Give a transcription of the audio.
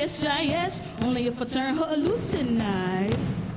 S-I-S, only if I turn her loose tonight.